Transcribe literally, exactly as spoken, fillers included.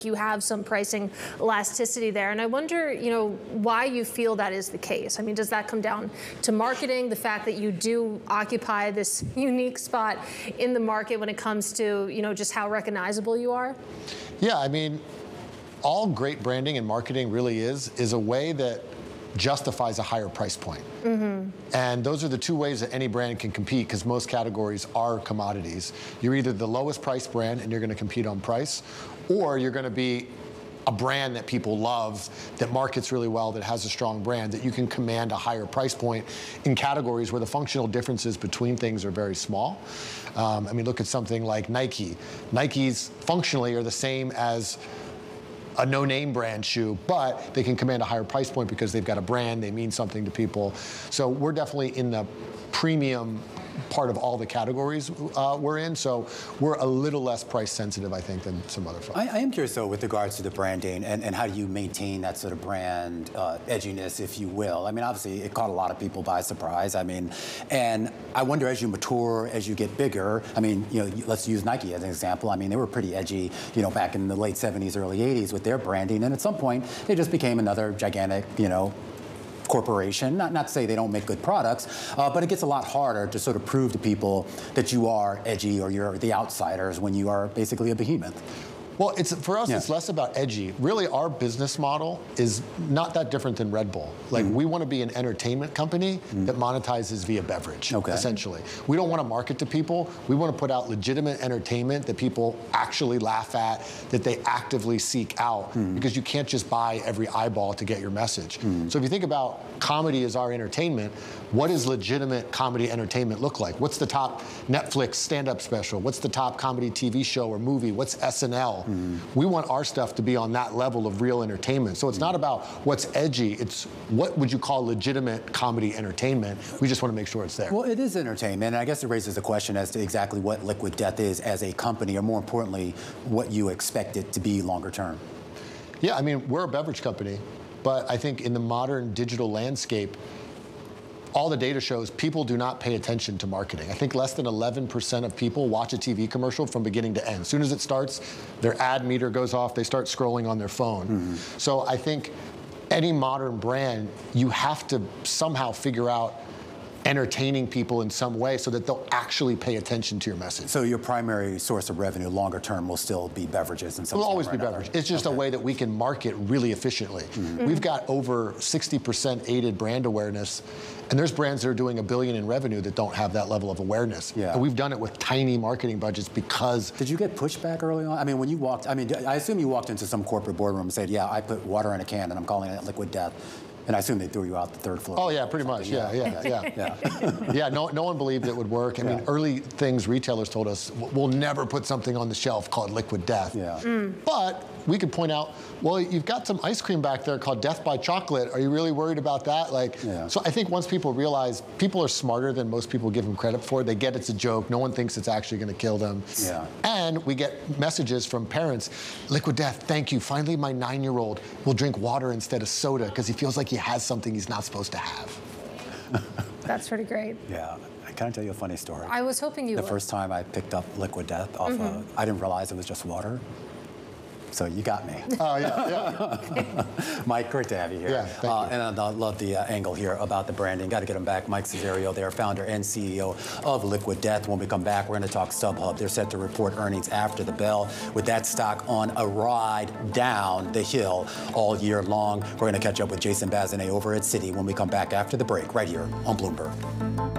you have some pricing elasticity there. And I wonder, you know, why you feel that is the case. I mean, does that come down to marketing, the fact that you do occupy this unique spot in the market when it comes to, you know, just how recognizable you are? Yeah, I mean, all great branding and marketing really is, is a way that justifies a higher price point. Mm-hmm. And those are the two ways that any brand can compete, because most categories are commodities. You're either the lowest price brand and you're going to compete on price, or you're going to be a brand that people love, that markets really well, that has a strong brand, that you can command a higher price point in categories where the functional differences between things are very small. Um, I mean, look at something like Nike. Nikes functionally are the same as a no-name brand shoe, but they can command a higher price point because they've got a brand, they mean something to people. So we're definitely in the premium part of all the categories uh, we're in, so we're a little less price sensitive, I think, than some other folks. I, I am curious, though, with regards to the branding and, and how do you maintain that sort of brand uh, edginess, if you will. I mean, obviously, it caught a lot of people by surprise. I mean, and I wonder, as you mature, as you get bigger, I mean, you know, let's use Nike as an example. I mean, they were pretty edgy, you know, back in the late seventies, early eighties with their branding, and at some point, they just became another gigantic, you know, corporation. Not, not to say they don't make good products, uh, but it gets a lot harder to sort of prove to people that you are edgy or you're the outsiders when you are basically a behemoth. Well, it's, for us, yeah. it's less about edgy. Really, our business model is not that different than Red Bull. Like, mm. we want to be an entertainment company mm. that monetizes via beverage, okay. essentially. We don't want to market to people. We want to put out legitimate entertainment that people actually laugh at, that they actively seek out, mm. because you can't just buy every eyeball to get your message. Mm. So if you think about comedy as our entertainment, what does legitimate comedy entertainment look like? What's the top Netflix stand-up special? What's the top comedy T V show or movie? What's S N L? Mm. We want our stuff to be on that level of real entertainment. So it's not about what's edgy, it's what would you call legitimate comedy entertainment. We just want to make sure it's there. Well, it is entertainment, and I guess it raises the question as to exactly what Liquid Death is as a company, or more importantly, what you expect it to be longer term. Yeah, I mean, we're a beverage company, but I think in the modern digital landscape, all the data shows people do not pay attention to marketing. I think less than eleven percent of people watch a T V commercial from beginning to end. As soon as it starts, their ad meter goes off, they start scrolling on their phone. Mm-hmm. So I think any modern brand, you have to somehow figure out entertaining people in some way so that they'll actually pay attention to your message. So your primary source of revenue longer term will still be beverages and some It'll always be beverage. It's just okay. a way that we can market really efficiently. Mm-hmm. We've got over sixty percent aided brand awareness, and there's brands that are doing a billion in revenue that don't have that level of awareness. Yeah. And we've done it with tiny marketing budgets because... Did you get pushback early on? I mean, when you walked, I mean, I assume you walked into some corporate boardroom and said, yeah, I put water in a can and I'm calling it Liquid Death. And I assume they threw you out the third floor. Oh yeah, pretty much. Yeah, yeah, yeah, yeah. Yeah, yeah no, no one believed it would work. I yeah. mean, early things retailers told us, we'll never put something on the shelf called Liquid Death. Yeah. Mm. But we could point out, well, you've got some ice cream back there called Death by Chocolate. Are you really worried about that? Like, yeah. So I think once people realize people are smarter than most people give them credit for, they get it's a joke. No one thinks it's actually going to kill them. Yeah. And we get messages from parents, Liquid Death, thank you. Finally, my nine-year-old will drink water instead of soda because he feels like he has something he's not supposed to have. That's pretty great. Yeah. Can I tell you a funny story? I was hoping you The would. first time I picked up Liquid Death off mm-hmm. of, I didn't realize it was just water. So you got me. Oh, yeah, yeah. Mike, great to have you here. Yeah, thank uh, you. And I love the uh, angle here about the branding. Got to get him back. Mike Cesario there, founder and C E O of Liquid Death. When we come back, we're going to talk StubHub. They're set to report earnings after the bell, with that stock on a ride down the hill all year long. We're going to catch up with Jason Bazinet over at Citi when we come back after the break, right here on Bloomberg.